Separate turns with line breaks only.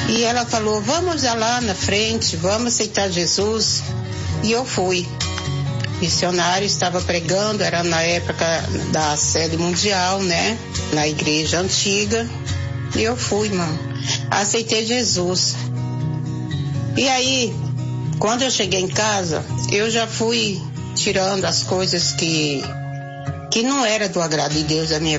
E ela falou, vamos lá na frente, vamos aceitar Jesus. E eu fui. Missionário, estava pregando, era na época da sede mundial, né? Na igreja antiga. E eu fui, irmão. Aceitei Jesus. E aí, quando eu cheguei em casa, eu já fui tirando as coisas que não era do agrado de Deus da minha